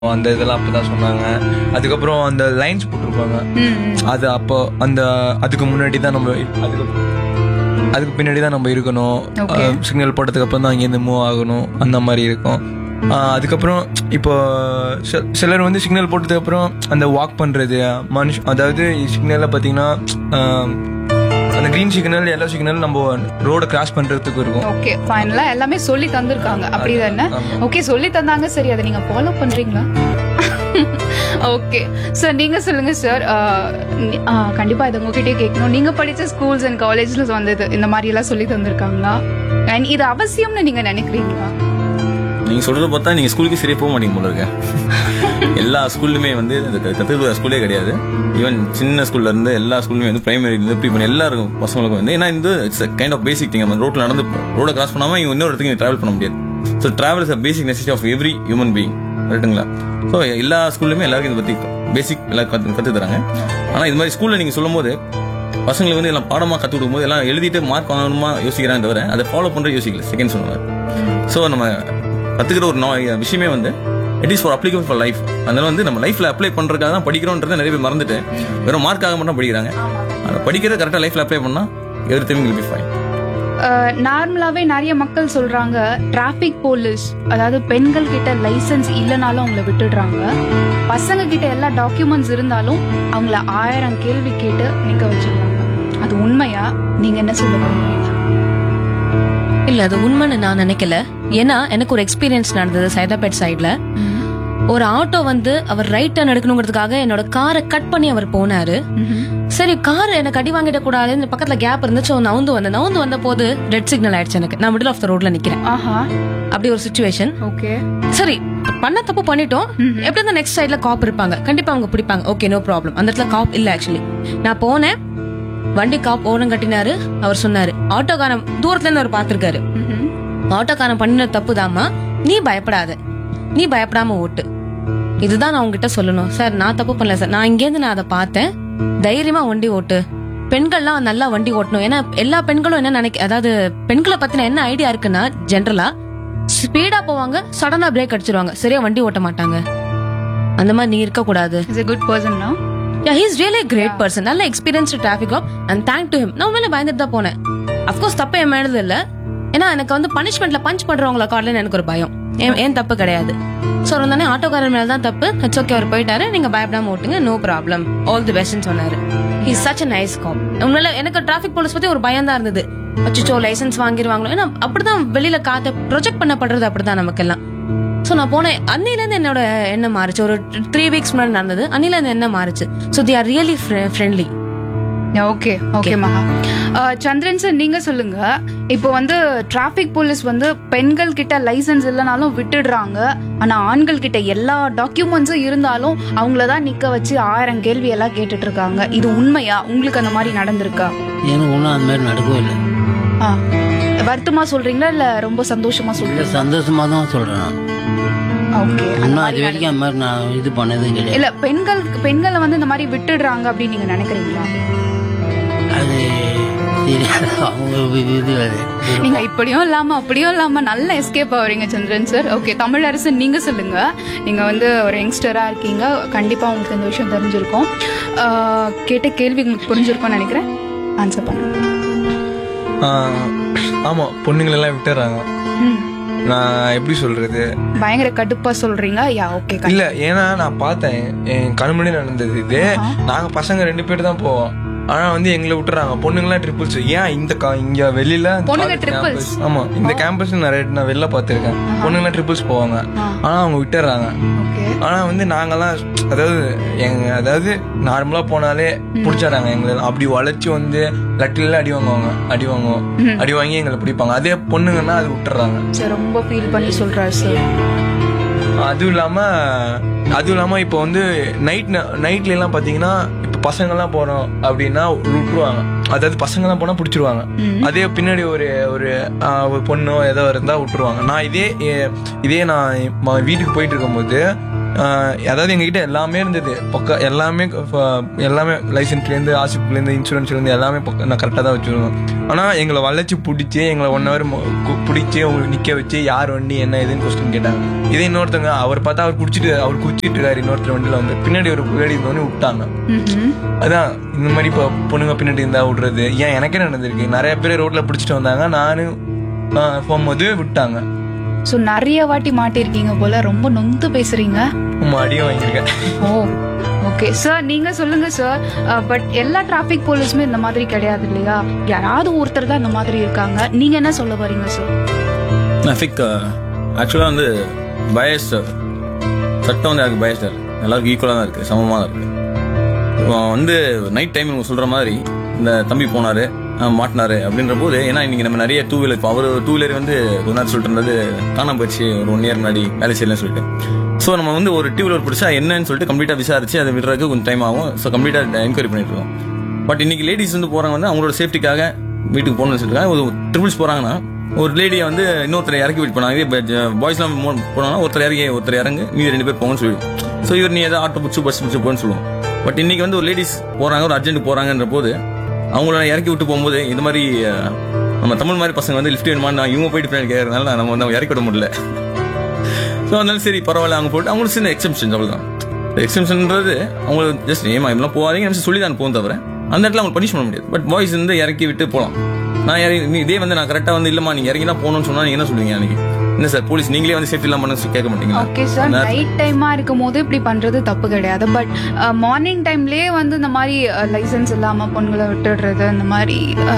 அந்த இதெல்லாம் அப்பதான் சொன்னாங்க. அதுக்கப்புறம் அந்த லைன்ஸ் போட்டிருப்பாங்க, அது அப்போ அந்த அதுக்கு முன்னாடி தான் நம்ம அதுக்கு பின்னாடி தான் நம்ம இருக்கணும். சிக்னல் போட்டதுக்கு அப்புறம் தான் அங்கேருந்து மூவ் ஆகணும், அந்த மாதிரி இருக்கும். அதுக்கப்புறம் இப்போ சிலர் வந்து சிக்னல் போட்டதுக்கு அப்புறம் அந்த வாக் பண்றது அதாவது சிக்னல்ல பாத்தீங்கன்னா அந்த கிரீன் சிக்னல் எல்லோ சிக்னல் நம்ம ரோட கிராஸ் பண்றதுக்கு இருக்கும். ஓகே, ஃபைனலா எல்லாமே சொல்லி தந்திருக்காங்க அப்படிதானே? ஓகே, சொல்லி தந்தாங்க. சரி, அதை நீங்க ஃபாலோ பண்றீங்களா? ஓகே சார், நீங்க சொல்லுங்க சார். கண்டிப்பா இதை உங்ககிட்டயே கேட்கணும். நீங்க படிச்ச ஸ்கூல்ஸ் அண்ட் காலேஜ்ல வந்தது இந்த மாதிரி எல்லாம் சொல்லி தந்திருக்காங்களா? அண்ட் இது அவசியம்னு நீங்க நினைக்கிறீங்களா? நீங்க சொல்றத பார்த்தா நீங்க ஸ்கூலுக்கு சரியா போக மாட்டீங்க போல இருக்க. எல்லா ஸ்கூல்லுமே வந்து கத்துக்கிற ஸ்கூலே கிடையாது. ஈவன் சின்ன ஸ்கூல்ல இருந்து எல்லா ஸ்கூலுமே வந்து பிரைமரி இருந்து ப்ரீ பண்ணி எல்லாருக்கும் பசங்களுக்கும் வந்து ஏன்னா இது it's kind of basic thing. நம்ம ரோட்ல நடந்து ரோட கிராஸ் பண்ணாம இவங்க இன்னொரு இடத்துக்கு டிராவல் பண்ண முடியாது. So travel is a basic necessity of every human being, கரெக்டுங்களா? ஸோ எல்லா ஸ்கூல்லுமே எல்லாருக்கும் இதை பத்தி பேசிக் எல்லாம் கத்து தராங்க. ஆனா இது மாதிரி ஸ்கூல்ல நீங்க சொல்லும் போது பசங்களுக்கு வந்து எல்லாம் பாடமா கத்து கொடுக்கும் போது எல்லாம் எழுதிட்டு மார்க் வாங்கணுமா யோசிக்கிறாங்க தவிர அதை ஃபாலோ பண்ற யோசிக்கல. செகண்ட் சொன்னார். ஸோ நம்ம கத்துக்கிற ஒரு விஷயமே வந்து it is for applicable for life. அதனால வந்து நம்ம லைஃப்ல அப்ளை பண்றதுக்காக தான் படிக்கிறோன்றதை நிறைய பேர் மறந்துட்டு வெறும் மார்க்காக மட்டும் படிக்கிறாங்க. அதை படிக்கிறத கரெக்டா லைஃப்ல அப்ளை பண்ணா எவ்ரிதிங் வில் பி ஃபைன். நார்மலாவே நிறைய மக்கள் சொல்றாங்க டிராபிக் போலீஸ், அதாவது பெண்கள் கிட்ட லைசன்ஸ் இல்லைனாலும் அவங்கள விட்டுடுறாங்க, பசங்க கிட்ட எல்லா டாக்குமெண்ட்ஸ் இருந்தாலும் அவங்கள 1000 கேள்வி கேட்டு நிக்க வச்சிருக்காங்க. அது உண்மையா? நீங்க என்ன சொல்லுங்க? இல்ல, அது உண்மைன்னு நான் நினைக்கல. ஏன்னா எனக்கு ஒரு எக்ஸ்பீரியன்ஸ் நடந்தது சைதாபேட் சைட்ல. ஒரு ஆட்டோ வந்து அவர் ரைட் டர்ன் எடுக்கணுங்கிறதுக்காக என்னோட காரை கட் பண்ணி அவர் போனாரு. சரி, கார் எனக்கு அடி வாங்கிட கூடாது, இந்த பக்கத்துல கேப் இருந்துச்சு, நவுந்து வந்த போது ரெட் சிக்னல் ஆயிடுச்சு. எனக்கு நான் மிடில் ஆஃப் த ரோட்ல நிக்கிறேன். அப்படி ஒரு சிச்சுவேஷன். ஓகே, சரி, பண்ண தப்பு பண்ணிட்டோம். எப்படி இருந்தா நெக்ஸ்ட் சைட்ல காப் இருப்பாங்க, கண்டிப்பா அவங்க பிடிப்பாங்க. Okay, no problem. அந்த இடத்துல காப் இல்ல. ஆக்சுவலி நான் போனேன், வண்டி காப் ஓரம் கட்டினாரு. அவர் சொன்னாரு, ஆட்டோக்காரன் தூரத்துல இருந்து அவர் பாத்துருக்காரு, ஆட்டோக்காரன் பண்ணின தப்புதாமா, நீ பயப்படாம ஓட்டு. இதுதான் நான் உங்ககிட்ட சொல்லணும். சார், நான் தப்பு பண்ணல சார், நான் இங்கேருந்து நான் அதை பார்த்தேன், தைரியமா வண்டி ஓட்டு. பெண்கள்லாம் நல்லா வண்டி ஓட்டணும். ஏன்னா எல்லா பெண்களும் என்ன அதாவது பெண்களை பத்தின என்ன ஐடியா இருக்குன்னா, ஜென்ரலா ஸ்பீடா போவாங்க, சடனா பிரேக் அடிச்சிருவாங்க, சரியா வண்டி ஓட்ட மாட்டாங்க. அந்த மாதிரி நீ இருக்க கூடாது. Yeah, he is really a great person. நல்ல experienced traffic Cobb and thank to him. நான் உண்மையில பயந்துட்டு தான் போனேன். அஃப்கோர்ஸ் தப்பு என் மேலது இல்ல. ஏன்னா எனக்கு வந்து பனிஷ்மெண்ட்ல பஞ்ச் பண்றவங்கள கார்ல எனக்கு ஒரு பயம். ஏன் தப்பு கிடையாது. சோ இருந்தானே ஆட்டோக்காரர் மேல தான் தப்பு. இட்ஸ் ஓகே, அவர் போயிட்டாரு, நீங்க பயப்படாம ஓட்டுங்க, நோ ப்ராப்ளம், ஆல் தி பெஸ்ட்னு சொன்னாரு. He is such a nice cop. உண்மையில எனக்கு டிராஃபிக் போலீஸ் பத்தி ஒரு பயம் தான் இருந்தது. அச்சோ லைசன்ஸ் வாங்கிடுவாங்களோ, ஏன்னா அப்படிதான் வெளியில காத்த ப்ரொஜெக்ட் பண்ணப்படுறது அப்படிதான் நமக்கு எல்லாம். சோ நான் போனேன். அன்னில இருந்து என்னோட எண்ணம் மாறிச்சு. ஒரு 3 வீக்ஸ் முன்னாடி நடந்தது. அன்னில இருந்து என்ன மாறிச்சு. So they are really friendly. Okay okay மகா. சந்திரன் சார், நீங்க சொல்லுங்க. இப்போ வந்து டிராபிக் போலீஸ் வந்து பெண்கள் கிட்ட லைசன்ஸ் இல்லைனாலும் விட்டுடுறாங்க, ஆனா ஆண்கள் கிட்ட எல்லா டாக்குமெண்ட்ஸும் இருந்தாலும் அவங்களதான் நிக்க வச்சு 1000 கேள்வி எல்லாம் கேட்டுட்டு இருக்காங்க. இது உண்மையா? உங்களுக்கு அந்த மாதிரி நடந்திருக்கா? எனக்கு ஒன்றும் அந்த மாதிரி நடக்கவே இல்லை. வருத்தமா சொல்றீங்களா இல்ல ரொம்ப சந்தோஷமா சொல்றீங்களா? சந்தோஷமா தான் சொல்றேன். ஓகே, அது வரைக்கும் அந்த மாதிரி நான் இது பண்ணது கிடையாது. இல்ல, பெண்களை வந்து இந்த மாதிரி விட்டுடுறாங்க அப்படின்னு நீங்க நினைக்கிறீங்களா? அது நீங்க இப்படியும் இல்லாம அப்படியும் இல்லாம நல்ல எஸ்கேப் ஆவறீங்க சந்திரன் சார். ஓகே, தமிழரசன், நீங்க சொல்லுங்க. நீங்க வந்து ஒரு யங்ஸ்டரா இருக்கீங்க, கண்டிப்பா உங்களுக்கு இந்த விஷயம் தெரிஞ்சிருக்கும். கேட்ட கேள்வி உங்களுக்கு புரிஞ்சிருக்கும்னு நினைக்கிறேன். ஆன்சர் பண்ணுங்க. ஆமா, பொண்ணுங்களெல்லாம் விட்டுறாங்க. நான் எப்படி சொல்றது, பயங்கர கடுப்பா சொல்றீங்க. Yeah okay. இல்ல, ஏன்னா நான் பார்த்தேன், என் கண்முடி நடந்தது இது. நாங்க பசங்க 2 பேர் தான் போவோம், ஆனா வந்து எங்களை விட்டுறாங்க. பொண்ணுங்களாம் ட்ரிபிள்ஸ். ஏன் இங்க வெளியில ஆமா, இந்த கேம்பஸ் நான் வெளில பாத்துருக்கேன், பொண்ணுங்களாம் ட்ரிபிள்ஸ் போவாங்க, ஆனா அவங்க விட்டுறாங்க. ஆனா வந்து நாங்கெல்லாம் அதாவது நார்மலா போனாலே பிடிச்சாராங்க எங்களை. அப்படி வளைச்சு வந்து லட்டில அடி வாங்கி எங்களை பிடிப்பாங்க. அதே பொண்ணுங்கன்னா அது விட்டுறாங்க. ரொம்ப ஃபீல் பண்ணி சொல்றாரு சார். அதுவும் இல்லாம இப்போ வந்து நைட்ல எல்லாம் பாத்தீங்கன்னா, இப்ப பசங்க எல்லாம் போறோம் அப்படின்னா விட்டுருவாங்க. அதாவது பசங்க எல்லாம் போனா பிடிச்சிருவாங்க. அதே பின்னாடி ஒரு பொண்ணோ ஏதோ இருந்தா விட்டுருவாங்க. நான் இதே நான் வீட்டுக்கு போயிட்டு இருக்கும்போது அதாவது எங்ககிட்ட எல்லாமே இருந்தது பக்கா, எல்லாமே லைசன்ஸ்லேருந்து ஆசிப்லேருந்து இன்சூரன்ஸ்லேருந்து எல்லாமே நான் கரெக்டாக தான் வச்சுருவோம். ஆனால் எங்களை வளைச்சி பிடிச்சி எங்களை 1 hour பிடிச்சி உங்களுக்கு நிற்க வச்சு யார் வண்டி என்ன ஏதுன்னு கொஸ்டின் கேட்டாங்க. இதே இன்னொருத்தவங்க அவர் பார்த்தா அவர் குடிச்சிட்டு இருக்காரு, இன்னொருத்தர் வண்டியில் வந்து பின்னாடி ஒரு லேடி இருந்தோடனே விட்டாங்க. அதான் இந்த மாதிரி இப்போ பொண்ணுங்க பின்னாடி இருந்தா விடுறது ஏன் எனக்கே நடந்திருக்கு. நிறைய பேர் ரோட்ல பிடிச்சிட்டு வந்தாங்க, நானும் போகும்போது விட்டாங்க. சோ நிறைய வாட்டி மாட்டிருக்கீங்க போல, ரொம்ப நொந்து பேசுறீங்க. அடியும் வாங்கியிருக்கேன். ஓ ஓகே சார், நீங்க சொல்லுங்க சார். பட் எல்லா டிராபிக் போலீஸுமே இந்த மாதிரி கிடையாது இல்லையா? யாராவது ஒருத்தர் தான் இந்த மாதிரி இருக்காங்க. நீங்க என்ன சொல்ல வரீங்க சார்? டிராஃபிக் ஆக்சுவலாக வந்து பயஸ்ட் சட்டம் வந்து எனக்கு பயஸ்ட் எல்லாருக்கும் ஈக்குவலாக தான் இருக்குது, சமமாக தான் இருக்குது. வந்து நைட் டைம் இவங்க சொல்கிற மாதிரி இந்த தம்பி போனார் மாட்டினாரு அப்படின்ற போது, ஏன்னா இன்னைக்கு நம்ம நிறைய 2 வீலர், இப்போ அவர் 2 வீலர் வந்து ஒரு நேரம் சொல்லிட்டு இருந்தது காணாம போச்சு ஒரு 1 year முன்னாடி வேலை செய்யலன்னு சொல்லிட்டு. ஸோ நம்ம வந்து ஒரு 2 வீலர் பிடிச்சா என்னன்னு சொல்லிட்டு கம்ப்ளீட்டாக விசாரிச்சு அதை விடுறதுக்கு கொஞ்சம் டைம் ஆகும். ஸோ கம்ப்ளீட்டாக என்கொயரி பண்ணிட்டு இருக்கோம். பட் இன்னைக்கு லேடிஸ் வந்து போறாங்க வந்து அவங்களோட சேஃப்டிக்காக வீட்டுக்கு போகணும்னு சொல்லிட்டு ஒரு ட்ரிபிள்ஸ் போறாங்கன்னா ஒரு லேடியை வந்து இன்னொருத்தரை இறக்கி வெயிட் பண்ணாங்க. இதே பாய்ஸ்லாம் போனாங்கன்னா ஒருத்தர் இறங்கு மீதி 2 பேர் போங்கன்னு சொல்லிடுவோம். ஸோ இவர் நீ ஏதாவது ஆட்டோ பிடிச்சி பஸ் பிடிச்சி போன்னு சொல்லுவோம். பட் இன்னைக்கு வந்து ஒரு லேடிஸ் போறாங்க, ஒரு அர்ஜென்ட் போறாங்கன்ற போது அவங்கள இறக்கி விட்டு போகும்போது இந்த மாதிரி நம்ம தமிழ் மாதிரி பசங்க வந்து லிஃப்ட் வேணுமா இவங்க போயிட்டு பின்னாடி கேட்கறதுனால நம்ம வந்து இறக்கி விட முடியல. ஸோ அதனால சரி பரவாயில்ல அவங்க போட்டு அவங்களுக்கு சின்ன எக்ஸம்ஷன் அவ்வளோதான். எக்ஸம்ஷன்ன்றது அவங்களுக்கு ஜஸ்ட் ஏமா இப்பெல்லாம் போகாதீங்க நம்ம சொல்லி தான் போகும் தவிர அந்த இடத்துல அவங்க பனிஷ் பண்ண முடியாது. பட் பாய்ஸ் வந்து இறக்கி விட்டு போகலாம். நான் இதே வந்து நான் கரெக்டாக வந்து இல்லம்மா நீங்க இறங்கி தான் போகணும்னு சொன்னா நீங்க என்ன சொல்லுவீங்க? அன்னைக்கு என்ன சார் போலீஸ் நீங்களே வந்து சேஃப்டி இல்லாம கேட்க மாட்டீங்களா? ஓகே சார், நைட் டைமா இருக்கும் போது இப்படி பண்றது தப்பு கிடையாது. பட் மார்னிங் டைம்லயே வந்து இந்த மாதிரி லைசென்ஸ் இல்லாம பொண்ணுங்களை விட்டுடுறது இந்த மாதிரி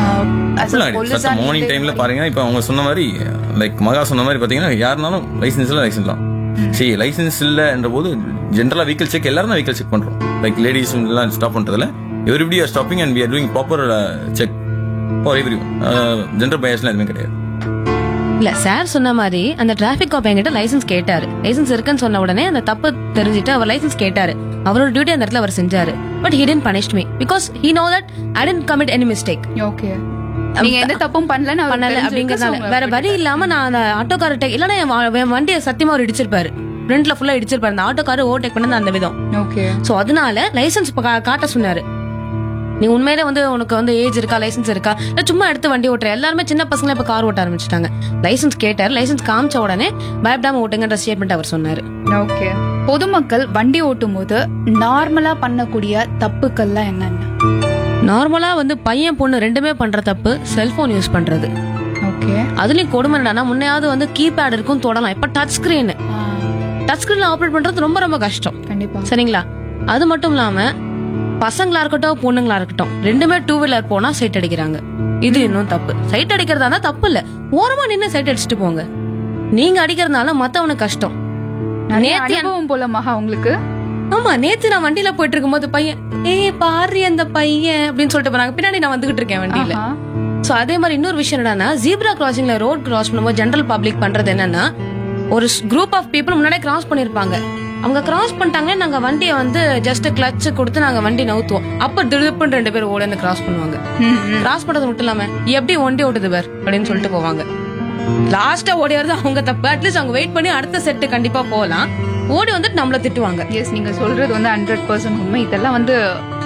மார்னிங் டைம்ல பாருங்க. இப்ப அவங்க சொன்ன மாதிரி லைக் மகா சொன்ன மாதிரி பாத்தீங்கன்னா யாருனாலும் லைசன்ஸ் தான். சரி லைசன்ஸ் இல்லன்ற போது ஜென்ரலா வெஹிக்கல் செக் எல்லாரும் தான் வெஹிக்கல் செக் பண்றோம். லைக் லேடிஸ் எல்லாம் ஸ்டாப் பண்றதுல everybody are stopping and we are doing proper check for every one. Gender பயாஸ்லாம் எதுவுமே கிடையாது. இல்ல சார் சொன்ன மாதிரி அந்த டிராபிக் காப் என்கிட்ட லைசன்ஸ் கேட்டாரு. லைசன்ஸ் இருக்குன்னு சொன்ன உடனே அந்த தப்பு தெரிஞ்சுட்டு அவர் லைசன்ஸ் கேட்டாரு. அவரோட டியூட்டி அந்த இடத்துல அவர் செஞ்சாரு. But he didn't punish me because he know that I didn't commit any mistake. Okay, நீங்க எந்த தப்பும் பண்ணல அப்படிங்கறதால வேற வழி இல்லாம நான் அந்த ஆட்டோக்காரர்ட்ட இல்லனா என் வண்டியை சத்தியமா அவர் இடிச்சிருப்பாரு. ஃப்ரண்ட்ல ஃபுல்லா இடிச்சிருப்பாரு. அந்த ஆட்டோக்காரர் ஓவர்டேக் பண்ணது அந்த விதம். ஓகே, சோ அதனால லைசன்ஸ் காட்ட சொன்னாரு. நீ உண்மையிலே வந்து உனக்கு வந்து ஏஜ் இருக்கா, லைசன்ஸ் இருக்கா, இல்ல சும்மா எடுத்து வண்டி ஓட்டுற. எல்லாருமே சின்ன பசங்களே இப்ப கார் ஓட்ட ஆரம்பிச்சுட்டாங்க. லைசன்ஸ் கேட்டாரு. லைசன்ஸ் காமிச்ச உடனே பயப்படாம ஓட்டுங்கன்ற ஸ்டேட்மெண்ட் அவர் சொன்னாரு. ஓகே, பொதுமக்கள் வண்டி ஓட்டும் போது நார்மலா பண்ணக்கூடிய தப்புக்கள்லாம் என்னென்ன? நார்மலா வந்து பையன் பொண்ணு 2மே பண்ற தப்பு செல்போன் யூஸ் பண்றது. ஓகே, அதுலயும் கொடுமை என்னன்னா முன்னையாவது வந்து கீபேட் இருக்கும் தொடலாம். இப்ப டச் ஸ்கிரீன் ஆப்ரேட் பண்றது ரொம்ப ரொம்ப கஷ்டம். கண்டிப்பா. சரிங்களா? அது மட்டும் இல்லாம பசங்களா இருக்கட்டும் பொண்ணுங்களா இருக்கட்டும் 2மே 2 வீலர் போனா சைட் அடிக்கிறாங்க. இது இன்னும் தப்பு. சைட் அடிக்கிறதா தப்பு இல்ல, ஓரமா நின்னு சைட் அடிச்சுட்டு போங்க. நீங்க அடிக்கிறதுனால மத்தவனுக்கு கஷ்டம். அனுபவம் போல மகா உங்களுக்கு? ஆமா, நேத்து நான் வண்டியில போயிட்டு இருக்கும் போது பையன் பாரு அந்த பையன் அப்படின்னு சொல்லிட்டு போனாங்க. பின்னாடி நான் வந்துகிட்டு இருக்கேன் வண்டியில. சோ அதே மாதிரி இன்னொரு விஷயம் என்னன்னா ஜீப்ரா கிராசிங்ல ரோட் கிராஸ் பண்ணும்போது ஜெனரல் பப்ளிக் பண்றது என்னன்னா ஒரு குரூப் ஆஃப் பீப்புள் முன்னாடியே கிராஸ் பண்ணிருப்பாங்க. அவங்க கிராஸ் பண்ணிட்டாங்க, நாங்க வண்டியை வந்து ஜஸ்ட் கிளட்ச் கொடுத்து நாங்க வண்டி நவுத்துவோம். அப்ப திடுப்புன்னு 2 பேர் ஓடி வந்து கிராஸ் பண்ணுவாங்க. கிராஸ் பண்றது மட்டும் இல்லாம எப்படி வண்டி ஓட்டுது பேர் அப்படின்னு சொல்லிட்டு போவாங்க. லாஸ்டா ஓடி வரது அவங்க தப்பு. அட்லீஸ்ட் அவங்க வெயிட் பண்ணி அடுத்த செட்டு கண்டிப்பா போகலாம். ஓடி வந்துட்டு நம்மள திட்டுவாங்க. எஸ், நீங்க சொல்றது வந்து 100% உண்மை. இதெல்லாம் வந்து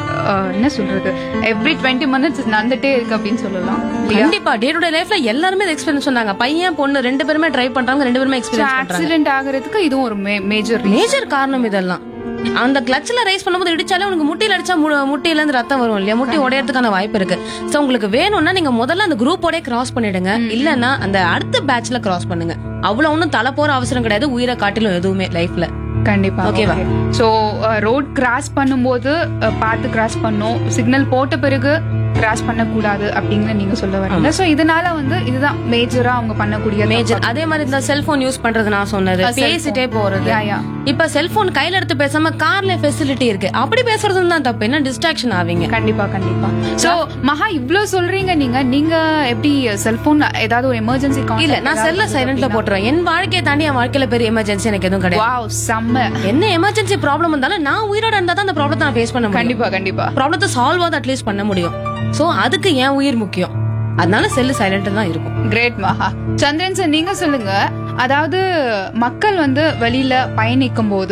என்ன சொல்றது, எவ்ரி 20 minutes நடந்துட்டே இருக்கு அப்படின்னு சொல்லலாம். கண்டிப்பா டே டு டே லைஃப்ல எல்லாருமே எக்ஸ்பீரியன்ஸ் சொன்னாங்க. பையன் பொண்ணு 2 பேருமே டிரைவ் பண்றாங்க, 2 பேருமே எக்ஸ்பீரியன்ஸ் பண்றாங்க. ஆக்சிடென்ட் ஆகிறதுக்கு இதுவும் ஒரு மேஜர் காரணம். இதெல்லாம் அந்த கிளட்ச்ல ரைஸ் பண்ணும்போது இடிச்சாலே உங்களுக்கு முட்டியில அடிச்சா முட்டியில இருந்து ரத்தம் வரும் இல்லையா? முட்டி உடையறதுக்கான வாய்ப்பு இருக்கு. சோ உங்களுக்கு வேணும்னா நீங்க முதல்ல அந்த குரூப்போட கிராஸ் பண்ணிடுங்க. இல்லன்னா அந்த அடுத்த பேட்ச்ல கிராஸ் பண்ணுங்க. அவ்வளவு ஒன்னும் தலை போற அவசரம் கிடையாது. உயிரை காட்டிலும் எதுவுமே லைஃப்ல. கண்டிப்பா. ஓகேவா? சோ ரோட் கிராஸ் பண்ணும்போது பார்த்து கிராஸ் பண்ணும். சிக்னல் போட்ட பிறகு கிராஸ் பண்ண கூடாது அப்படிங்கற நீங்க சொல்ல வரீங்க. சோ இதனால வந்து இதுதான் மேஜரா அவங்க பண்ணக்கூடிய மேஜர். அதே மாதிரி இந்த செல்போன் யூஸ் பண்றது நான் சொன்னது, பேசிட்டே போறது. இப்ப செல்போன் கையில எடுத்து பேசாம கார்ல ஃபெசிலிட்டி இருக்கு, அப்படி பேசுறது தான் தப்பு. என்ன டிஸ்ட்ராக்ஷன் ஆவீங்க. கண்டிப்பா கண்டிப்பா. சோ மகா இவ்ளோ சொல்றீங்க, நீங்க எப்படி செல்போன் ஏதாவது ஒரு எமர்ஜென்சி இல்ல நான் செல்ல சைலண்ட்ல போட்டுறேன். என் வாழ்க்கையை தாண்டி என் வாழ்க்கையில பெரிய எமர்ஜென்சி எனக்கு எதுவும் கிடையாது. வாவ், செம்ம. என்ன எமர்ஜென்சி ப்ராப்ளம் வந்தாலும் நான் உயிரோட இருந்தா தான் அந்த ப்ராப்ளத்தை நான் ஃபேஸ் பண்ண முடியும். கண்டிப்பா கண்டிப்பா. ப்ராப்ளத்தை சால்வ் ஆகுது அட்லீஸ்ட் பண்ண முடியும். சோ அதுக்கு என் உயிர் முக்கியம். அதனால செல்லு சைலண்ட் தான் இருக்கும். கிரேட் மகா. சந்திரன் சார், நீங்க சொல்லுங்க. அதாவது மக்கள் வந்து வெளியில பயணிக்கும் போது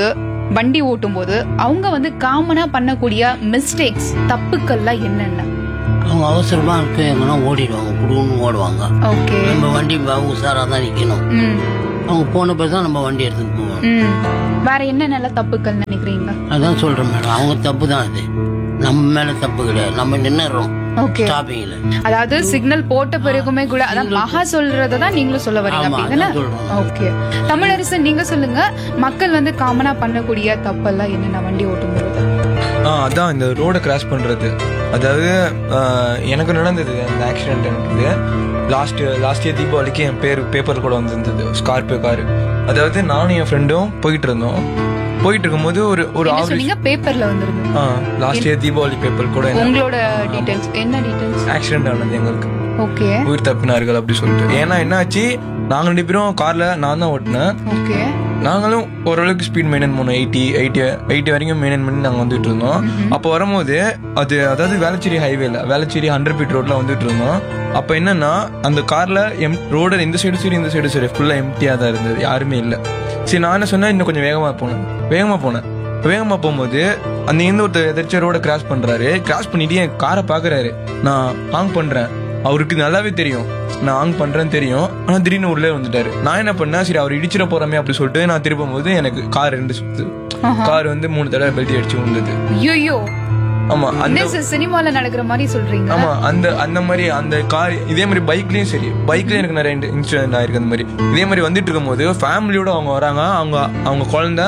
வண்டி ஓட்டும் போது அவங்க வந்து காமனா பண்ணக்கூடிய மிஸ்டேக்ஸ், தப்புக்கள்லாம் என்னென்ன? அவங்க அவசரமா இருக்கு எங்கன்னா ஓடிடுவாங்க, குடுன்னு ஓடுவாங்க. ஓகே. நம்ம வண்டி உஷாரா தான் நிக்கணும். அவங்க போன பிறகு தான் நம்ம வண்டி எடுத்துட்டு போவோம். வேற என்னென்ன தப்புக்கள் நினைக்கிறீங்க? அதான் சொல்றேன் மேடம், அவங்க தப்பு தான் அது, நம்ம மேல தப்பு கிடையாது. நம்ம நின்னுறோம் ஸ்டாப்பிங்ல. அதாவது சிக்னல் போட்ட பிறகுமே கூட அதான் மகா சொல்றதான் நீங்களும் சொல்ல வரீங்க அப்படிதானே? ஓகே. தமிழரசன், நீங்க சொல்லுங்க, மக்கள் வந்து காமனா பண்ணக்கூடிய தப்பெல்லாம் என்னென்ன வண்டி ஓட்டும் போது? அதான் இந்த ரோட கிராஸ் பண்றது. அதாவது எனக்கு நடந்தது அந்த ஆக்சிடென்ட். எனக்கு லாஸ்ட் இயர் தீபாவளிக்கு என் பேப்பர் கூட வந்திருந்தது, ஸ்கார்பியோ காரு. அதாவது நானும் என் ஃப்ரெண்டும் போயிட்டு இருக்கும்போது ஒரு பேப்பர்ல வந்திருந்தது. லாஸ்ட் இயர் தீபாவளி பேப்பர் கூட. உங்களோட டீடைல்ஸ் என்ன? டீடைல்ஸ் ஆக்சிடென்ட் ஆனது எங்களுக்கு. ஓகே. உயிர் தப்பினார்கள் அப்படி சொல்லிட்டு. ஏன்னா என்ன ஆச்சு, நாங்க 2 பேரும் கார்ல நான் தான் ஓட்டினேன். ஓகே. நாங்களும் ஓரளவுக்கு ஸ்பீட் மெயின்டைன் பண்ணோம், 80 வரைக்கும் மெயின்டைன் பண்ணி நாங்கள் வந்துட்டு இருந்தோம். அப்போ வரும்போது அதாவது வேளச்சேரி ஹைவேல, வேளச்சேரி 100 ஃபீட் ரோட்ல வந்துட்டு இருந்தோம். அப்போ என்னன்னா அந்த கார்ல ரோடு இந்த சைடு சரி இந்த சைடு சரி ஃபுல்லா எம்டியா தான் இருந்தது, யாருமே இல்லை. சரி, நான் என்ன சொன்னேன், இன்னும் கொஞ்சம் வேகமா போகும்போது அந்த ஒருத்தர் எதாச்சும் ரோட கிராஸ் பண்றாரு. கிராஸ் பண்ணிட்டு என் காரை பாக்குறாரு. நான் ஆன் பண்றேன், அவருக்கு நல்லாவே தெரியும் நான் ஆன் பண்றேன்னு தெரியும். ஆனா திடீர்னு உள்ளே வந்துட்டாரு. நான் என்ன பண்ணேன், சரி அவர் இடிச்சிட போறமே அப்படி சொல்லிட்டு நான் திருப்பும் போது எனக்கு கார் 2 சுத்து. கார் வந்து 3 தடவை பெல்ட் அடிச்சு வந்தது. ஐயோ. ஆமா, அந்த சினிமால நடக்கிற மாதிரி சொல்றீங்க? ஆமா, அந்த மாதிரி அந்த கார். இதே மாதிரி பைக்லயும் எனக்கு நிறைய இன்சிடென்ட் ஆயிருக்கு. அந்த மாதிரி இதே மாதிரி வந்துட்டு இருக்கும் போது ஃபேமிலியோட அவங்க வராங்க. அவங்க குழந்தை,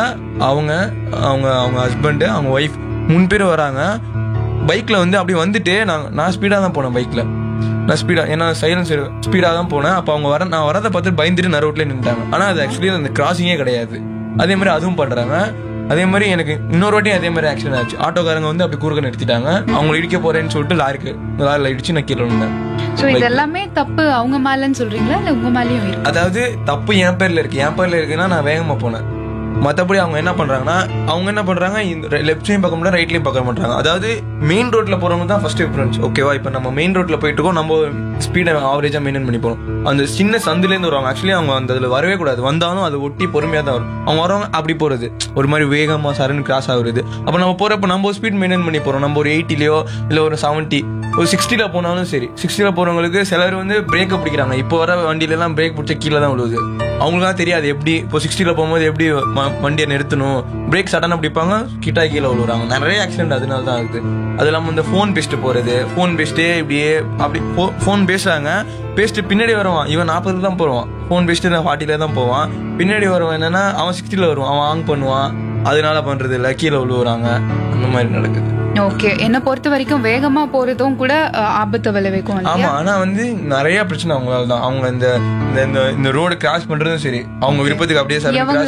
அவங்க ஹஸ்பண்ட், அவங்க ஒய்ஃப் 3 பேர் வராங்க பைக்ல. வந்து அப்படி வந்துட்டு நான் ஸ்பீடா தான் போனேன் பைக்ல. நான் ஸ்பீடா, ஏன்னா சைலன்சர் ஸ்பீடா தான் போனேன். அப்போ அவங்க நான் வரதை பார்த்து பயந்துட்டு நான் ரோட்ல நின்றுட்டாங்க. ஆனா அது ஆக்சுவலி அந்த கிராசிங்கே கிடையாது. அதே மாதிரி அதுவும் பண்றாங்க. அதே மாதிரி எனக்கு இன்னொரு வாட்டியும் அதே மாதிரி ஆக்சிடென்ட் ஆச்சு. ஆட்டோக்காரங்க வந்து அப்படி குறுக்க நிறுத்திட்டாங்க. அவங்க இடிக்க போறேன்னு சொல்லிட்டு லாரில இடிச்சு நான் கீழே விழுந்தேன். இதெல்லாமே தப்பு அவங்க மேலன்னு சொல்றீங்களா, இல்ல உங்க மேலயும் இருக்கு? அதாவது தப்பு என் பேர்ல இருக்குன்னா நான் வேகமா போனேன். மற்றபடி அவங்க என்ன பண்றாங்க, இந்த லெஃப்ட் சைடும் பார்க்க முடியாது, ரைட்லயும் பார்க்க மாட்டாங்க. அதாவது மெயின் ரோட்ல போறவங்க தான் ஃபர்ஸ்ட் ப்ரிஃபரன்ஸ். ஓகேவா? இப்போ நம்ம மெயின் ரோட்ல போயிட்டு இருக்கோம், நம்ம ஸ்பீடை ஆவரேஜா மெயின்டைன் பண்ணி போகணும். அந்த சின்ன சந்துல இருந்து வருவாங்க. ஆக்சுவலி அவங்க அந்த அதுல வரவே கூடாது. வந்தாலும் அதை ஒட்டி பொறுமையா தான் வரும். அவங்க வரவங்க அப்படி போறது ஒரு மாதிரி வேகமா சரன்னு கிராஸ் ஆகுறது. அப்ப நம்ம போறப்ப நம்ம ஸ்பீட் மெயின்டைன் பண்ணி போறோம். நம்ம ஒரு 80லயோ இல்ல ஒரு 70 ஒரு 60ல போனாலும் சரி. 60ல போறவங்களுக்கு சிலர் வந்து பிரேக்கை பிடிக்கிறாங்க. இப்போ வர வண்டியில எல்லாம் பிரேக் பிடிச்ச கீழே தான் விழுவுது. அவங்களுக்குலாம் தெரியாது எப்படி இப்போ 60ல போகும்போது எப்படி வண்டியை நிறுத்தணும். பிரேக் சடனா பிடிப்பாங்க, கிட்டா கீழே விழுவுறாங்க. நிறைய ஆக்சிடென்ட் அதனால தான் ஆகுது. அது இல்லாம இந்த போன் பேசிட்டு போறது, போன் பேசிட்டே இப்படியே அப்படி போன் பேசுறாங்க. பேசிட்டு பின்னாடி வருவான், இவன் 40 தான் போவான். போன் பேசிட்டு 40ல தான் போவான். பின்னாடி வருவான் என்னன்னா அவன் 60ல வருவான். அவன் ஆங் பண்ணுவான், அதனால பண்றது இல்ல, கீழே விழுவுறாங்க. அந்த மாதிரி நடக்குது. ஓகே. என்ன பொறுத்த வரைக்கும் வேகமா போறதும் கூட ஆபத்து விளைவிக்கும். ஆமா, ஆனா வந்து நிறைய பிரச்சனை அவங்களால தான். அவங்க இந்த ரோடு கிராஸ் பண்றதும் சரி, அவங்க விருப்பத்துக்கு அப்படியே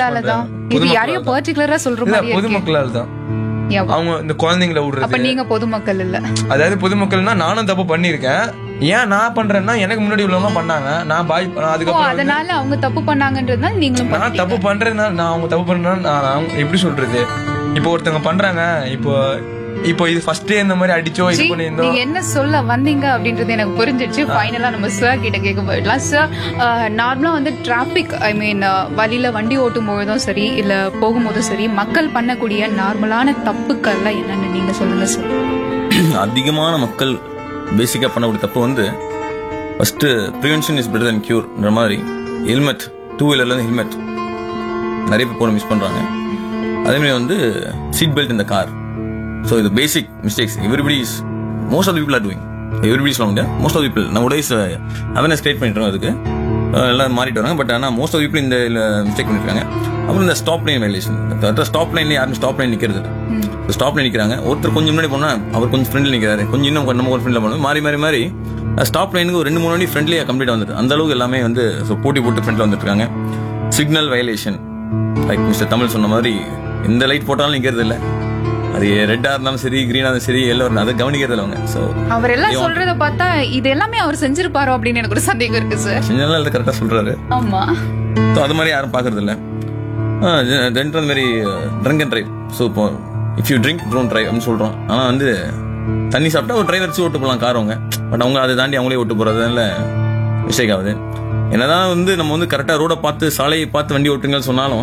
பொதுமக்களால தான். அவங்க இந்த குழந்தைங்களை விடுறது. நீங்க பொதுமக்கள் இல்ல? அதாவது பொதுமக்கள்னா நானும் தப்பு பண்ணிருக்கேன். ஏன் நான் பண்றேன்னா எனக்கு முன்னாடி உள்ளவங்க பண்ணாங்க, நான் அதுக்கப்புறம் அதனால அவங்க தப்பு பண்ணாங்கன்றதுனால நீங்களும் நான் தப்பு பண்றேன்னா நான் அவங்க தப்பு பண்றேன்னா எப்படி சொல்றது, இப்போ ஒருத்தவங்க பண்றாங்க, இப்போ இது ஃபர்ஸ்ட் இந்த மாதிரி அடிச்சோ இது பண்ணிருந்தோம். நீங்க என்ன சொல்ல வந்தீங்க அப்படின்றது எனக்கு புரிஞ்சிடுச்சு. ஃபைனலா நம்ம சார் கிட்ட கேட்க போயிடலாம். சார், நார்மலா வந்து டிராபிக் வழியில வண்டி ஓட்டும் போதும் சரி இல்ல போகும்போதும் சரி மக்கள் பண்ணக்கூடிய நார்மலான தப்புக்கள்லாம் என்னன்னு நீங்க சொல்லுங்க சார். அதிகமான மக்கள் பேசிக்கா பண்ணக்கூடிய தப்பு வந்து ஃபர்ஸ்ட் ப்ரிவென்ஷன் இஸ் பெட்டர் தென் கியூர்ன்ற மாதிரி ஹெல்மெட், 2 வீலர்ல இருந்து ஹெல்மெட் நிறைய பேர் போட மிஸ் பண்றாங்க. அதே மாதிரி வந்து சீட் பெல்ட் இந்த car. So the basic mistakes most of the people are doing. Everybody is not most of the people nowadays awareness create பண்ணிட்டாங்க. அதுக்கு எல்லாம் மாறிட்டு வராங்க. பட் ஆனால் மோஸ்ட் ஆஃப் பீப்புள் இந்த மிஸ்டேக் பண்ணிருக்காங்க. அப்புறம் இந்த ஸ்டாப் லைன் வயலேஷன். ஸ்டாப் லைன்ல யாரும் ஸ்டாப் லைன் நிக்கிறது இல்லை. ஸ்டாப் லைன் நிக்கிறாங்க. ஒருத்தர் கொஞ்சம் முன்னாடி போனா அவர் கொஞ்சம் ஃப்ரெண்ட்ல நிக்கிறாரு, கொஞ்சம் இன்னும் நம்ம ஒரு ஃப்ரெண்ட்ல போனோம், மாறி ஸ்டாப் லைனுக்கு ஒரு 2-3 வண்டி ஃப்ரெண்ட்லியா கம்ப்ளீட் வந்துட்டு அந்த அளவுக்கு எல்லாமே வந்து போட்டி போட்டு ஃப்ரெண்ட்ல வந்துட்டு இருக்காங்க. Signal violation, like mister Tamil சொன்ன மாதிரி எந்த லைட் போட்டாலும் நிக்கிறது இல்லை. அது ரெட்டா இருந்தாலும் சரி, கிரீனா இருந்தாலும் சரி, எல்லோ இருந்தாலும் அதை கவனிக்கிறது அவங்க. சோ அவர் எல்லாம் சொல்றத பார்த்தா இது எல்லாமே அவர் செஞ்சிருப்பாரோ அப்படின்னு எனக்கு ஒரு சந்தேகம் இருக்கு சார். செஞ்சனால அது கரெக்டா சொல்றாரு. ஆமா. சோ அது மாதிரி யாரும் பாக்குறது இல்ல. தென் அந்த மாதிரி ட்ரிங்க் அண்ட் டிரைவ். சோ இப்போ if you drink don't drive அப்படின்னு சொல்றோம். ஆனா வந்து தண்ணி சாப்பிட்டா ஒரு டிரைவர் வச்சு ஓட்டு போகலாம் கார் அவங்க. பட் அவங்க அதை தாண்டி அவங்களே ஓட்டு போறதுனால மிஸ்டேக் ஆகுது. என்னதான் வந்து நம்ம வந்து கரெக்டா ரோட பார்த்து சாலையை பார்த்து வண்டி ஓட்டுங்கன்னு சொன்னாலும்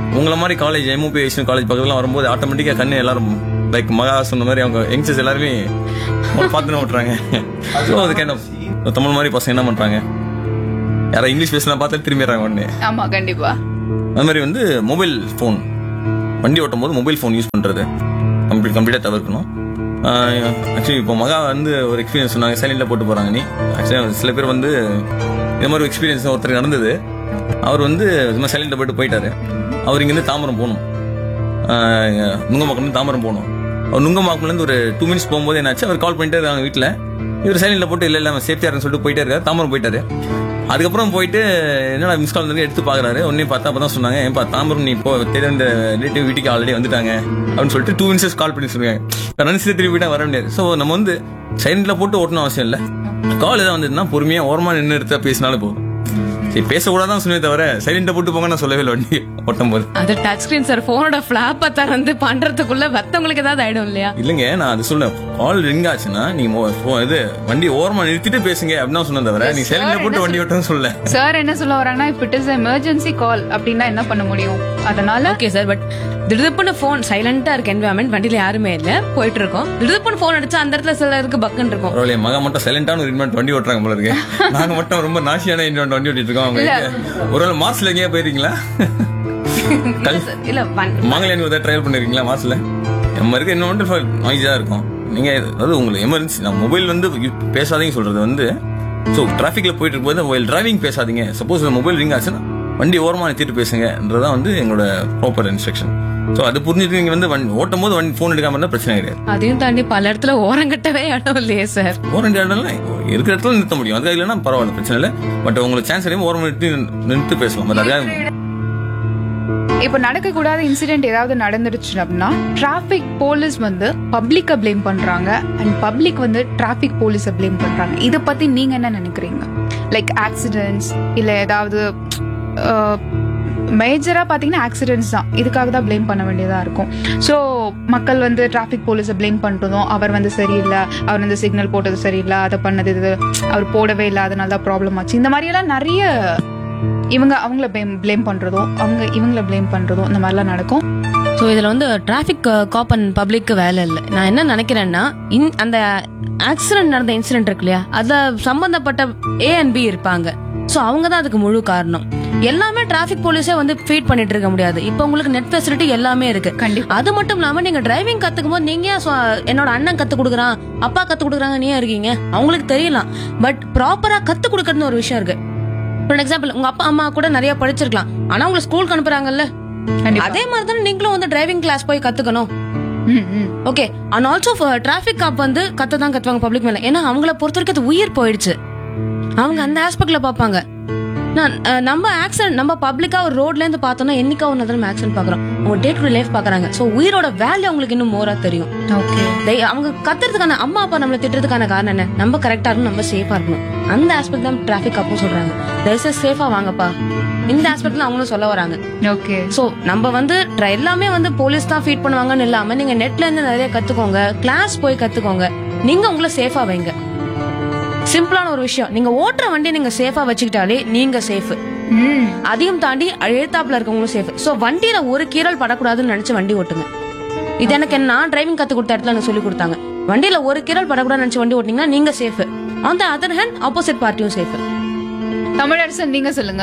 உங்களை மாதிரி காலேஜ் எம்ஓபி காலேஜ் பக்கத்துல வரும்போது ஆட்டோமேட்டிக்கா கண்ணு எல்லாரும் லைக் மகா சொன்ன மாதிரி அவங்க யங்ஸ்டர்ஸ் எல்லாருமே பார்த்துன்னு ஓட்டுறாங்க. ஸோ அது கைண்ட் ஆஃப் தமிழ் மாதிரி பசங்க என்ன பண்றாங்க, யாராவது இங்கிலீஷ் பேசலாம் பார்த்து திரும்பிடுறாங்க உடனே. ஆமா கண்டிப்பா. அது மாதிரி வந்து மொபைல் ஃபோன் வண்டி ஓட்டும் போது மொபைல் ஃபோன் யூஸ் பண்றது கம்ப்ளீட்டா தவிர்க்கணும். ஆக்சுவலி இப்போ மகா வந்து ஒரு எக்ஸ்பீரியன்ஸ் சொன்னாங்க, சைலண்ட்ல போட்டு போறாங்க. நீ ஆக்சுவலி சில பேர் வந்து இந்த மாதிரி எக்ஸ்பீரியன்ஸ் ஒருத்தருக்கு நடந்தது. அவர் வந்து சைலண்ட்ல போயிட்டாரு. அவர் இங்கிருந்து தாம்பரம் போகணும், நுங்கம்பாக்கம் தாம்பரம் போகணும். அவர் நுங்கம்பாக்கம்லேருந்து ஒரு 2 minutes போகும்போது என்னாச்சு, அவர் கால் பண்ணிட்டு இருக்காங்க வீட்டில். இவர் சைலண்ட்ல போட்டு இல்லை சேஃப்டியா இருக்குன்னு சொல்லிட்டு போயிட்டே இருக்காரு, தாம்பரம் போயிட்டாரு. அதுக்கப்புறம் போயிட்டு என்னடா மிஸ் கால் வந்து எடுத்து பாக்குறாரு. ஒன்னே பார்த்தா அப்பதான் சொன்னாங்க, ஏன்பா தாம்பரம் நீ இப்போ தெரிந்த ரிலேட்டிவ் வீட்டுக்கு ஆல்ரெடி வந்துட்டாங்க அப்படின்னு சொல்லிட்டு 2 minutes கால் பண்ணி சொல்லுவாங்க. நினைச்சு திருப்பி போயிட்டா வர முடியாது. ஸோ நம்ம வந்து சைலண்ட்ல போட்டு ஓட்டணும் அவசியம் இல்லை. கால் ஏதாவது வந்துட்டுனா பொறுமையா ஓரமா நின்று எடுத்தா பேசினாலும் போதும். சரி பேசக்கூடாதான் சொன்னே தவிர சைலண்ட போட்டு போங்க நான் சொல்லவே இல்லை வண்டி ஓட்டும் போது. அது டச் ஸ்கிரீன் சார், போனோட பிளாப் வந்து பண்றதுக்குள்ள மத்தவங்களுக்கு ஏதாவது ஆயிடும் இல்லையா? இல்லைங்க, நான் அது சொல்ல கால் ரிங் ஆச்சுன்னா நீங்க இது வண்டி ஓரமா நிறுத்திட்டு பேசுங்க அப்படின்னு சொன்ன தவிர நீ சைலண்ட போட்டு வண்டி ஓட்டணும் சொல்ல. சார் என்ன சொல்ல வராங்கன்னா, if it is an emergency call அப்படின்னா என்ன பண்ண முடியும்? அதனால ஓகே சார், பட் திடுப்புன்னு போன் சைலண்டா இருக்கு, என்வரான்மெண்ட் வண்டியில யாருமே இல்ல, போயிட்டு இருக்கோம். திடுப்புன்னு போன் அடிச்சா அந்த இடத்துல சிலருக்கு பக்குன்னு இருக்கும். பரவாயில்ல, மகா மட்டும் சைலண்டான ஒரு இன்வென்ட் வண்டி ஓட்டுறாங்க போல இருக்கு. நாங்க மட்டும் ரொம்ப நாசியான இன்வென்ட் வண்டி ஓட்டிட்டு இருக்கோம். ஒரு வேளை மார்ச்ல எங்கேயா போயிருக்கீங்களா? இல்ல மாங்கல்யாணி ஒரு ட்ரையல் பண்ணிருக்கீங்களா மார்ச்ல? நம்ம இருக்க இன்னொன்று நாய்ஸா இருக்கும். நீங்க அதாவது உங்களுக்கு எமர்ஜென்சி நான் மொபைல் வந்து பேசாதீங்க சொல்றது வந்து, ஸோ டிராஃபிக்ல போயிட்டு இருக்கும்போது மொபைல் டிரைவிங் பேசாதீங்க. சப்போஸ் மொபைல் ரிங் ஆச்சுன்னா வண்டி ஓரமா நிறுத்திட்டு பேசுங்கன்றதான் வந்து எங்களோட ப்ராப்பர் இன்ஸ்ட்ரக்ஷன். ஸோ அது புரிஞ்சுட்டு நீங்க வந்து ஓட்டும் போது வண்டி போன் எடுக்காம இருந்தா பிரச்சனை கிடையாது. அதையும் தாண்டி பல இடத்துல ஓரங்கட்டவே இடம் இல்லையே சார். ஓரம் இடம்லாம் இருக்கிற இடத்துல நிறுத்த முடியும், அதுக்காக இல்லைன்னா பரவாயில்ல பிரச்சனை இல்லை. பட் உங்களுக்கு சான்ஸ் அடையும் ஓரம் நிறுத்தி பேசலாம். அதுக்காக இப்ப நடக்க கூடாத இன்சிடென்ட் ஏதாவது நடந்துருச்சு அப்படின்னா டிராபிக் போலீஸ் வந்து பப்ளிக்க பிளேம் பண்றாங்க அண்ட் பப்ளிக் வந்து டிராபிக் போலீஸை பிளேம் பண்றாங்க. இத பத்தி நீங்க என்ன நினைக்கிறீங்க? லைக் ஆக்சிடென்ட்ஸ் இல்ல ஏதாவது மேஜரா பாத்தீங்கன்னா ஆக்சிடென்ட்ஸ் தான் இதுக்காக தான் பிளேம் பண்ண வேண்டியதா இருக்கும். ஸோ மக்கள் வந்து டிராபிக் போலீஸை பிளேம் பண்றதும், அவர் வந்து சரியில்லை, அவர் வந்து சிக்னல் போட்டது சரியில்லை, அதை பண்ணது இது அவர் போடவே இல்லை அதனால தான் ப்ராப்ளம் ஆச்சு, இந்த மாதிரி எல்லாம் நிறைய இவங்க அவங்கள பிளேம் பண்றதும் அவங்க இவங்கள பிளேம் பண்றதும் இந்த மாதிரிலாம் நடக்கும். ஸோ இதில் வந்து டிராஃபிக் காப் அண்ட் பப்ளிக்கு வேலை இல்லை. நான் என்ன நினைக்கிறேன்னா, அந்த ஆக்சிடென்ட் நடந்த இன்சிடென்ட் இருக்கு இல்லையா, அதில் சம்பந்தப்பட்ட A and B இருப்பாங்க. ஸோ அவங்க தான் அதுக்கு முழு காரணம். எல்லாமே டிராஃபிக் போலீஸே வந்து ஃபீட் பண்ணிட்டு இருக்க முடியாது. இப்போ உங்களுக்கு நெட் ஃபெசிலிட்டி எல்லாமே இருக்கு. அது மட்டும் இல்லாம நீங்க டிரைவிங் கத்துக்கும் போது நீங்க என்னோட அண்ணன் கத்து கொடுக்குறான், அப்பா கத்து கொடுக்குறாங்க, நீ இருக்கீங்க, அவங்களுக்கு தெரியலாம். பட் ப்ராப்பரா கத்து கொடுக்கறதுன்னு ஒரு விஷயம் இருக்கு. ஃபார் எக்ஸாம்பிள் உங்க அப்பா அம்மா கூட நிறைய படிச்சிருக்கலாம், ஆனா உங்களை ஸ்கூலுக்கு அனுப்புறாங்கல்ல, அதே மாதிரி தான் நீங்களும் வந்து டிரைவிங் கிளாஸ் போய் கத்துக்கணும். ஓகே, அண்ட் ஆல்சோ டிராஃபிக் காப் வந்து கத்துதான் கத்துவாங்க பப்ளிக் மேல. ஏன்னா அவங்கள பொறுத்த வரைக்கும் அது உயிர் போயிடுச்சு, அவங்க அந்த ஆஸ்பெக்ட்ல பாப்பாங்க. நம்ம ஆக்சிடென்ட் நம்ம பப்ளிக்கா ஒரு ரோட்ல இருந்து பார்த்தோம்னா என்னைக்கா ஒரு நம்ம ஆக்சிடென்ட் பாக்குறோம், அவங்க டே டு டே லைஃப் பாக்குறாங்க. சோ உயிரோட வேல்யூ அவங்களுக்கு இன்னும் மோரா தெரியும். அவங்க கத்துறதுக்கான அம்மா அப்பா நம்மள திட்டுறதுக்கான காரணம் என்ன? நம்ம கரெக்டா இருக்கணும், நம்ம சேஃபா இருக்கணும். அந்த ஆஸ்பெக்ட் தான் டிராஃபிக் அப்போ சொல்றாங்க, தயவுசெய்து சேஃபா வாங்கப்பா. இந்த ஆஸ்பெக்ட்ல அவங்களும் சொல்ல வராங்க. ஓகே, சோ நம்ம வந்து எல்லாமே வந்து போலீஸ் தான் ஃபீட் பண்ணுவாங்கன்னு இல்லாம நீங்க நெட்ல இருந்து நிறைய கத்துக்கோங்க, கிளாஸ் போய் கத்துக்கோங்க, நீங்க உங்களை சேஃபா வைங்க. சிம்பிளான ஒரு விஷயம், நீங்க ஓட்டுற வண்டி நீங்க சேஃபா வச்சுக்கிட்டாலே நீங்க சேஃப். அதையும் தாண்டி எழுத்தாப்புல இருக்கவங்களும் சேஃப். சோ வண்டியில ஒரு கீரல் படக்கூடாதுன்னு நினைச்சு வண்டி ஓட்டுங்க. இது எனக்கு நான் டிரைவிங் கத்து கொடுத்த இடத்துல எனக்கு சொல்லி கொடுத்தாங்க. வண்டியில ஒரு கீரல் படக்கூடாதுன்னு நினைச்சு வண்டி ஓட்டினீங்கன்னா நீங்க safe. On the other hand opposite பார்ட்டியும் safe. Tamilarasan நீங்க சொல்லுங்க.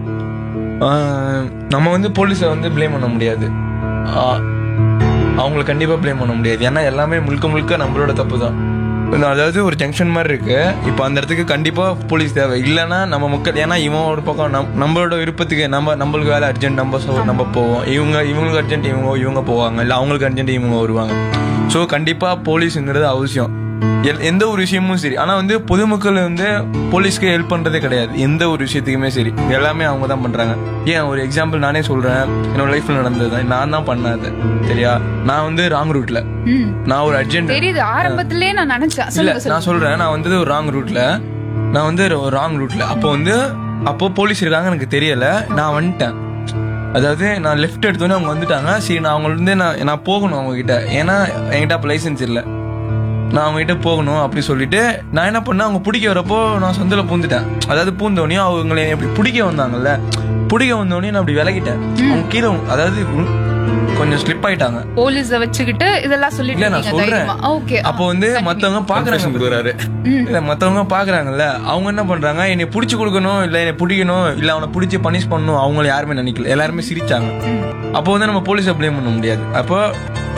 நம்ம வந்து போலீஸை வந்து பிளேம் பண்ண முடியாது, அவங்களை கண்டிப்பா பிளேம் பண்ண முடியாது. ஏன்னா எல்லாமே முழுக்க முழுக்க நம்மளோட தப்பு தான். அதாவது ஒரு ஜங்ஷன் மாதிரி இருக்கு, இப்போ அந்த இடத்துக்கு கண்டிப்பா போலீஸ் தேவை. இல்லைன்னா நம்ம மக்கள், ஏன்னா இவன் ஒரு பக்கம் நம்மளோட விருப்பத்துக்கு நம்மளுக்கு வேலை அர்ஜென்ட் நம்ம போவோம், இவங்களுக்கு அர்ஜென்ட் இவங்க போவாங்க, இல்லை அவங்களுக்கு அர்ஜென்ட் இவங்க வருவாங்க. ஸோ கண்டிப்பா போலீஸுங்கிறது அவசியம் எந்த ஒரு விஷயமும் சரி. ஆனா வந்து பொதுமக்கள் வந்து போலீஸ்க்கு ஹெல்ப் பண்றதே கிடையாது, எந்த ஒரு விஷயத்துக்குமே சரி, எல்லாமே அவங்க தான் பண்றாங்க. ஏன் ஒரு எக்ஸாம்பிள் நானே சொல்றேன், என்னோட லைஃப்ல நடந்தது நான் தான் பண்ணது. சரியா, நான் வந்து ராங் ரூட்ல, நான் ஒரு அர்ஜென்ட் தெரியுது ஆரம்பத்திலே நான் நினைச்சேன். இல்ல நான் சொல்றேன், நான் வந்து ஒரு ராங் ரூட்ல அப்போ போலீஸ் இருக்காங்க எனக்கு தெரியல, நான் வந்துட்டேன். அதாவது நான் லெஃப்ட் எடுத்தோன்னே அவங்க வந்துட்டாங்க. சரி நான் அவங்கள்ட்ட நான் போகணும் அவங்க கிட்ட, ஏன்னா என்கிட்ட அப்ப லைசன்ஸ் இல்லை. நான் அவங்ககிட்ட போகணும் அப்படி சொல்லிட்டு நான் என்ன பண்ணேன், அவங்க பிடிக்க வரப்போ நான் சந்தில பூந்துட்டேன். அதாவது பூந்தோடனே அவங்களை எப்படி பிடிக்க வந்தாங்கல்ல, பிடிக்க வந்தோடனே நான் அப்படி விலகிட்டேன். அவங்க கீழே அதாவது கொஞ்சம் ஸ்லிப் ஆயிட்டாங்க. போலீஸ வச்சுக்கிட்டு இதெல்லாம் சொல்லிட்டு நான் சொல்றேன். அப்போ வந்து மத்தவங்க பாக்குறாங்க, இல்ல மத்தவங்க பாக்குறாங்கல்ல, அவங்க என்ன பண்றாங்க, என்னை புடிச்சு கொடுக்கணும், இல்ல என்னை பிடிக்கணும், இல்ல அவனை பிடிச்சி பனிஷ் பண்ணணும், அவங்கள யாருமே நினைக்கல, எல்லாருமே சிரிச்சாங்க. அப்போ வந்து நம்ம போலீஸை ப்ளேம் பண்ண முடியாது. அப்போ